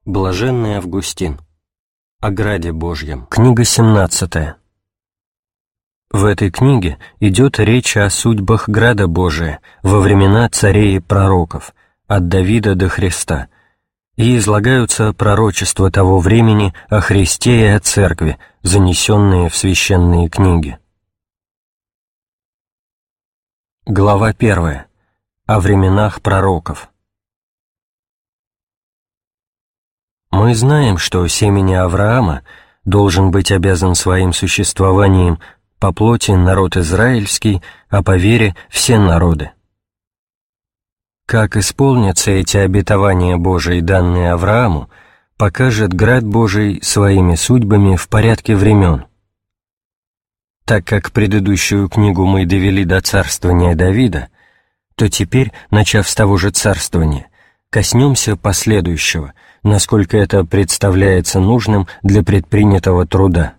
Блаженный Августин. О Граде Божьем. Книга 17. В этой книге идет речь о судьбах Града Божия во времена царей и пророков, от Давида до Христа, и излагаются пророчества того времени о Христе и о Церкви, занесенные в священные книги. Глава 1. О временах пророков. Мы знаем, что семени Авраама должен быть обязан своим существованием по плоти народ израильский, а по вере все народы. Как исполнятся эти обетования Божии, данные Аврааму, покажет Град Божий своими судьбами в порядке времен. Так как предыдущую книгу мы довели до царствования Давида, то теперь, начав с того же царствования, коснемся последующего, насколько это представляется нужным для предпринятого труда.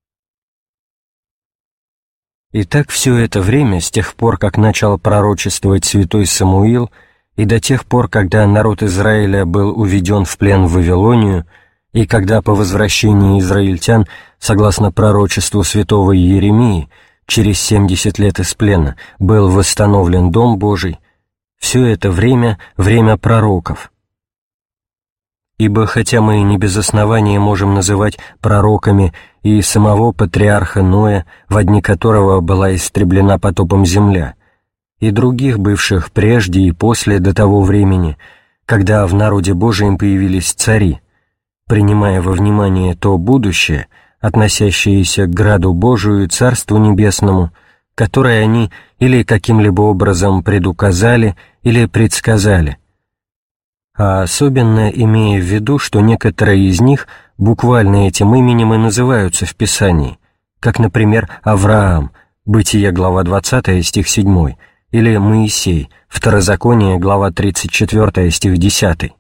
Итак, все это время, с тех пор, как начал пророчествовать святой Самуил, и до тех пор, когда народ Израиля был уведен в плен в Вавилонию, и когда по возвращении израильтян, согласно пророчеству святого Иеремии, через 70 лет из плена был восстановлен Дом Божий, все это время — время пророков. Ибо хотя мы не без основания можем называть пророками и самого патриарха Ноя, во дни которого была истреблена потопом земля, и других бывших прежде и после до того времени, когда в народе Божием появились цари, принимая во внимание то будущее, относящееся к Граду Божию и Царству Небесному, которое они или каким-либо образом предуказали или предсказали, а особенно имея в виду, что некоторые из них буквально этим именем и называются в Писании, как, например, Авраам, Бытие, глава 20, стих 7, или Моисей, Второзаконие, глава 34, стих 10.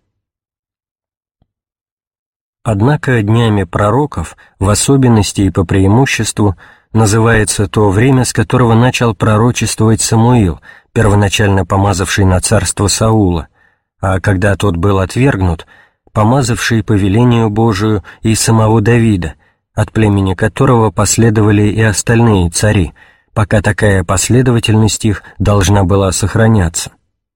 Однако днями пророков, в особенности и по преимуществу, называется то время, с которого начал пророчествовать Самуил, первоначально помазавший на царство Саула, а когда тот был отвергнут, помазавший по велению Божию и самого Давида, от племени которого последовали и остальные цари, пока такая последовательность их должна была сохраняться.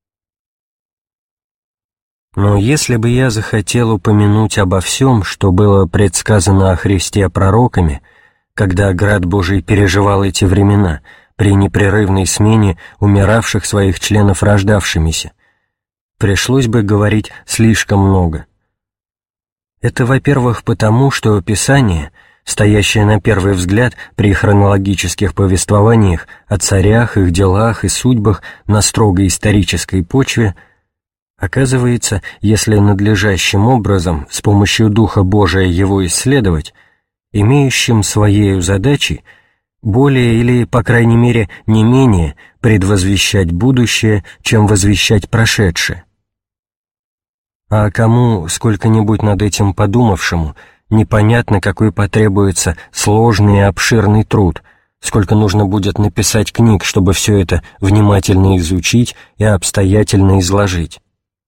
Но если бы я захотел упомянуть обо всем, что было предсказано о Христе пророками, когда Град Божий переживал эти времена при непрерывной смене умиравших своих членов рождавшимися, пришлось бы говорить слишком много. Это, во-первых, потому, что Писание, стоящее на первый взгляд при хронологических повествованиях о царях, их делах и судьбах на строго исторической почве, оказывается, если надлежащим образом с помощью Духа Божия его исследовать, имеющим своею задачей более или, по крайней мере, не менее предвозвещать будущее, чем возвещать прошедшее. А кому, сколько-нибудь над этим подумавшему, непонятно, какой потребуется сложный и обширный труд, сколько нужно будет написать книг, чтобы все это внимательно изучить и обстоятельно изложить.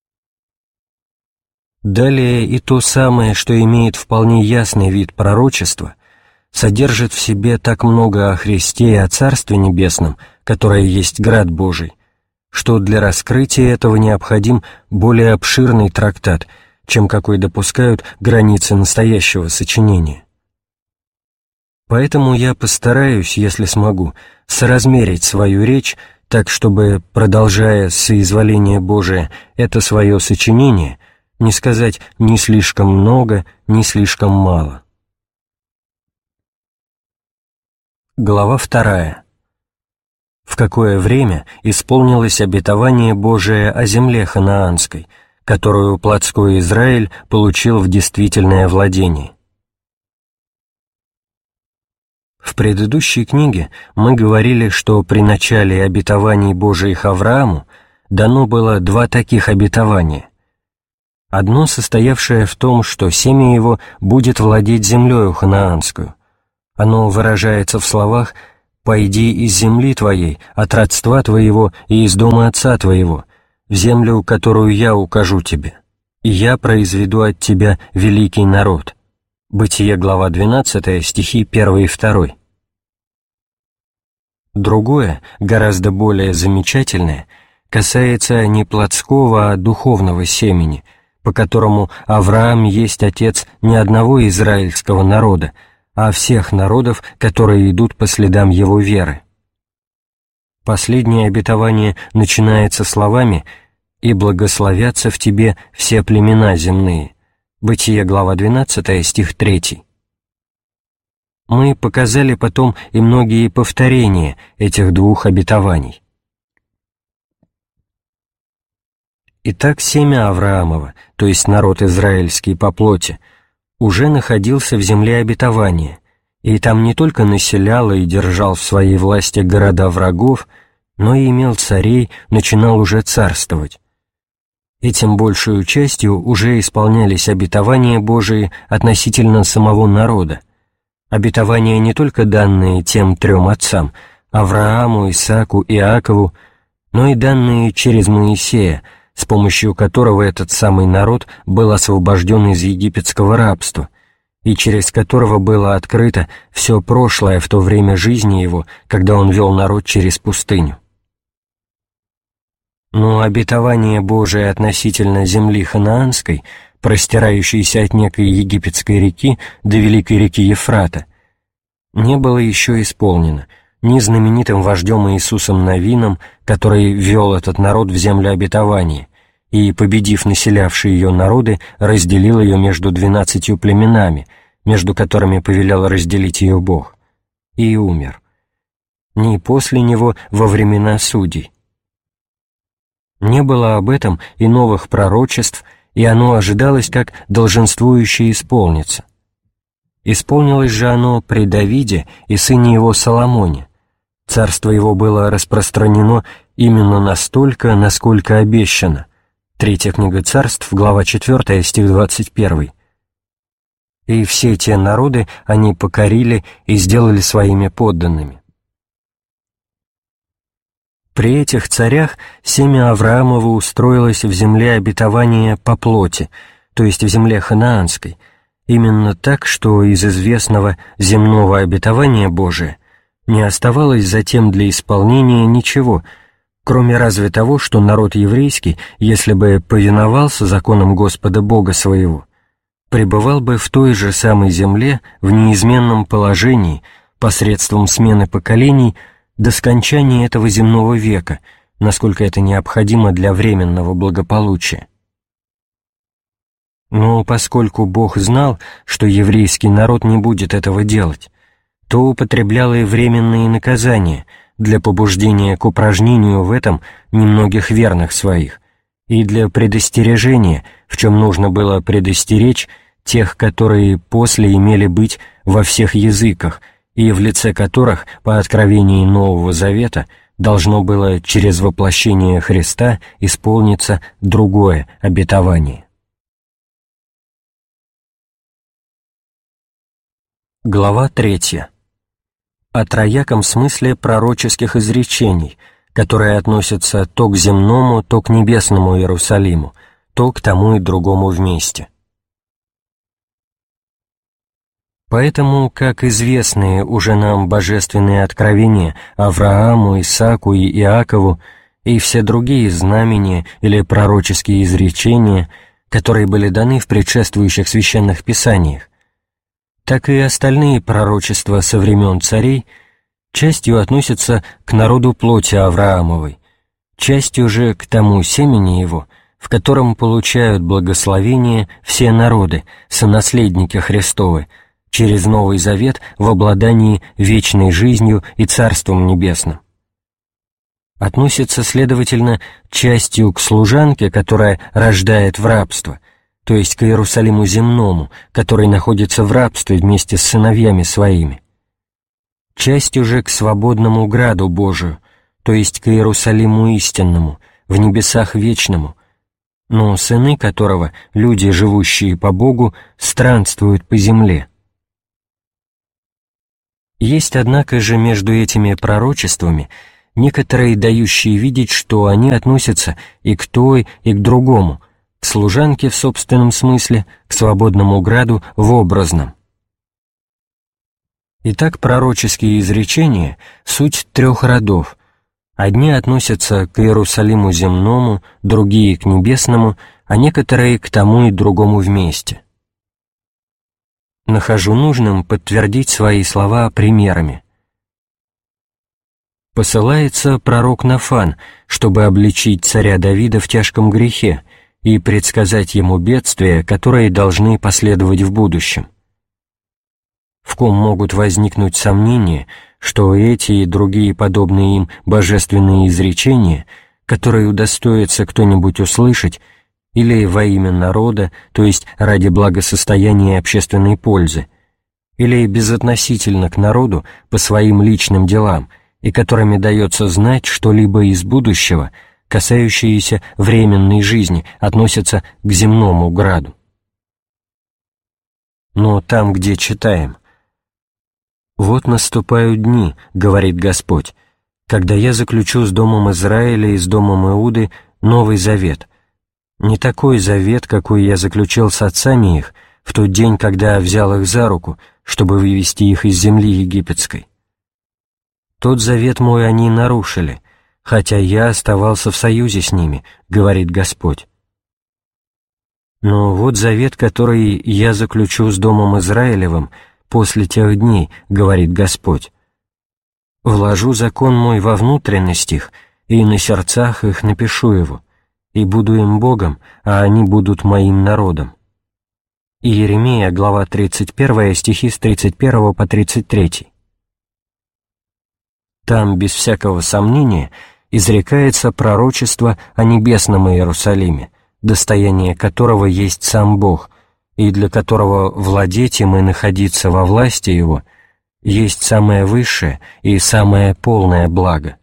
Далее и то самое, что имеет вполне ясный вид пророчества, содержит в себе так много о Христе и о Царстве Небесном, которое есть Град Божий, что для раскрытия этого необходим более обширный трактат, чем какой допускают границы настоящего сочинения. Поэтому я постараюсь, если смогу, соразмерить свою речь так, чтобы, продолжая соизволение Божие это свое сочинение, не сказать ни слишком много, ни слишком мало. Глава 2. В какое время исполнилось обетование Божие о земле ханаанской, которую плотской Израиль получил в действительное владение? В предыдущей книге мы говорили, что при начале обетований Божиих Аврааму дано было два таких обетования. Одно, состоявшее в том, что семя его будет владеть землею ханаанскую. Оно выражается в словах «Пойди из земли твоей, от родства твоего и из дома отца твоего, в землю, которую я укажу тебе». «И я произведу от тебя великий народ». Бытие, глава 12, стихи 1 и 2. Другое, гораздо более замечательное, касается не плотского, а духовного семени, по которому Авраам есть отец не одного израильского народа, а всех народов, которые идут по следам его веры. Последнее обетование начинается словами «И благословятся в тебе все племена земные». Бытие, глава 12, стих 3. Мы показали потом и многие повторения этих двух обетований. Итак, семя Авраамова, то есть народ израильский по плоти, уже находился в земле обетования, и там не только населял и держал в своей власти города врагов, но и имел царей, начинал уже царствовать. Этим большую частью уже исполнялись обетования Божии относительно самого народа, обетования не только данные тем трем отцам, Аврааму, Исааку и Иакову, но и данные через Моисея, с помощью которого этот самый народ был освобожден из египетского рабства, и через которого было открыто все прошлое в то время жизни его, когда он вел народ через пустыню. Но обетование Божие относительно земли ханаанской, простирающейся от некой египетской реки до великой реки Ефрата, не было еще исполнено ни знаменитым вождем Иисусом Навином, который вел этот народ в землю обетования, и, победив населявшие ее народы, разделил ее между 12 племенами, между которыми повелел разделить ее Бог, и умер. Ни после него во времена судей. Не было об этом и новых пророчеств, и оно ожидалось как долженствующее исполниться. Исполнилось же оно при Давиде и сыне его Соломоне. Царство его было распространено именно настолько, насколько обещано. Третья книга Царств, глава 4, стих 21. «И все те народы они покорили и сделали своими подданными». При этих царях семя Авраамова устроилось в земле обетования по плоти, то есть в земле ханаанской, именно так, что из известного земного обетования Божия не оставалось затем для исполнения ничего, кроме разве того, что народ еврейский, если бы повиновался законам Господа Бога своего, пребывал бы в той же самой земле в неизменном положении посредством смены поколений до скончания этого земного века, насколько это необходимо для временного благополучия. Но поскольку Бог знал, что еврейский народ не будет этого делать, то употреблял и временные наказания для побуждения к упражнению в этом немногих верных своих и для предостережения, в чем нужно было предостеречь тех, которые после имели быть во всех языках, и в лице которых, по откровении Нового Завета, должно было через воплощение Христа исполниться другое обетование. Глава 3. О трояком смысле пророческих изречений, которые относятся то к земному, то к небесному Иерусалиму, то к тому и другому вместе. Поэтому, как известные уже нам божественные откровения Аврааму, Исааку и Иакову и все другие знамения или пророческие изречения, которые были даны в предшествующих священных писаниях, так и остальные пророчества со времен царей частью относятся к народу плоти Авраамовой, частью же к тому семени его, в котором получают благословение все народы, сонаследники Христовы, через Новый Завет в обладании вечной жизнью и Царством Небесным. Относится, следовательно, частью к служанке, которая рождает в рабство, то есть к Иерусалиму земному, который находится в рабстве вместе с сыновьями своими, частью же к свободному граду Божию, то есть к Иерусалиму истинному, в небесах вечному, но сыны которого, люди, живущие по Богу, странствуют по земле. Есть, однако же, между этими пророчествами некоторые, дающие видеть, что они относятся и к той, и к другому, к служанке в собственном смысле, к свободному граду в образном. Итак, пророческие изречения — суть трех родов. Одни относятся к Иерусалиму земному, другие — к небесному, а некоторые — к тому и другому вместе. Нахожу нужным подтвердить свои слова примерами. Посылается пророк Нафан, чтобы обличить царя Давида в тяжком грехе и предсказать ему бедствия, которые должны последовать в будущем. В ком могут возникнуть сомнения, что эти и другие подобные им божественные изречения, которые удостоится кто-нибудь услышать, или во имя народа, то есть ради благосостояния и общественной пользы, или безотносительно к народу по своим личным делам, и которыми дается знать что-либо из будущего, касающиеся временной жизни, относятся к земному граду. Но там, где читаем: «Вот наступают дни, — говорит Господь, — когда я заключу с домом Израиля и с домом Иуды новый завет, не такой завет, какой я заключил с отцами их в тот день, когда взял их за руку, чтобы вывести их из земли египетской. Тот завет мой они нарушили, хотя я оставался в союзе с ними, — говорит Господь. Но вот завет, который я заключу с домом Израилевым после тех дней, — говорит Господь. Вложу закон мой во внутренность их, и на сердцах их напишу его, и буду им Богом, а они будут моим народом». Иеремия, глава 31, стихи с 31 по 33. Там, без всякого сомнения, изрекается пророчество о небесном Иерусалиме, достояние которого есть сам Бог, и для которого владеть им и находиться во власти Его есть самое высшее и самое полное благо.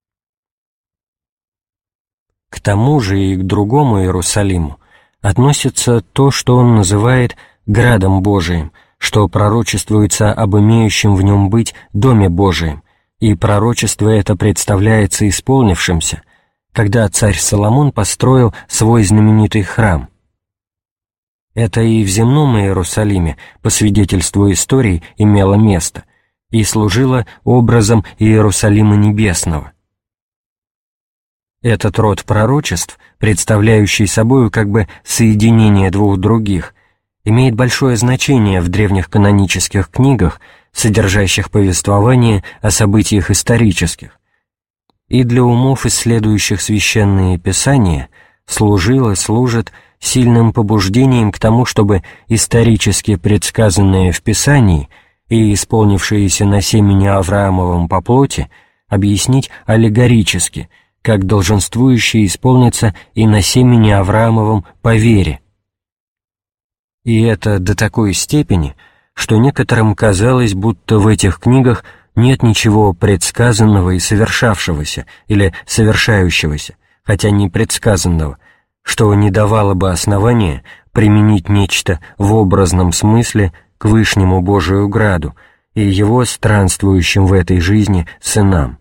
К тому же и к другому Иерусалиму относится то, что он называет «градом Божиим», что пророчествуется об имеющем в нем быть Доме Божиим, и пророчество это представляется исполнившимся, когда царь Соломон построил свой знаменитый храм. Это и в земном Иерусалиме, по свидетельству истории, имело место и служило образом Иерусалима Небесного. Этот род пророчеств, представляющий собою как бы соединение двух других, имеет большое значение в древних канонических книгах, содержащих повествование о событиях исторических, и для умов, исследующих священные писания, служит сильным побуждением к тому, чтобы исторически предсказанное в Писании и исполнившееся на семени Авраамовом по плоти объяснить аллегорически, как долженствующее исполниться и на семени Авраамовом по вере. И это до такой степени, что некоторым казалось, будто в этих книгах нет ничего предсказанного и совершавшегося или совершающегося, хотя не предсказанного, что не давало бы основания применить нечто в образном смысле к Вышнему Божию граду и Его странствующим в этой жизни сынам.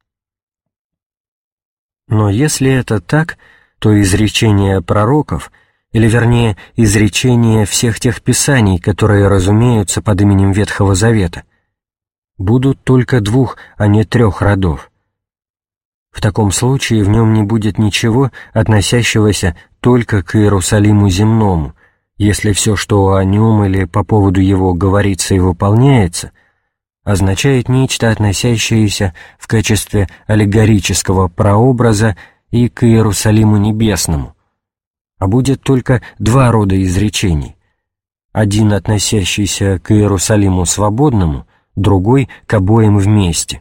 Но если это так, то изречения пророков, или вернее изречения всех тех писаний, которые разумеются под именем Ветхого Завета, будут только двух, а не трех родов. В таком случае в нем не будет ничего, относящегося только к Иерусалиму земному, если все, что о нем или по поводу его говорится и выполняется, означает нечто, относящееся в качестве аллегорического прообраза и к Иерусалиму небесному, а будет только два рода изречений: один, относящийся к Иерусалиму свободному, другой — к обоим вместе.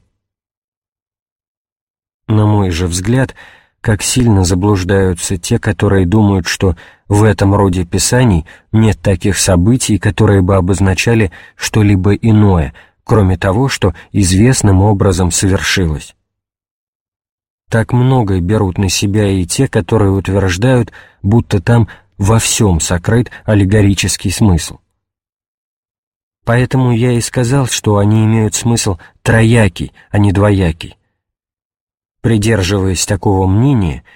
На мой же взгляд, как сильно заблуждаются те, которые думают, что в этом роде писаний нет таких событий, которые бы обозначали что-либо иное, кроме того, что известным образом совершилось. Так много берут на себя и те, которые утверждают, будто там во всем сокрыт аллегорический смысл. Поэтому я и сказал, что они имеют смысл троякий, а не двоякий. Придерживаясь такого мнения,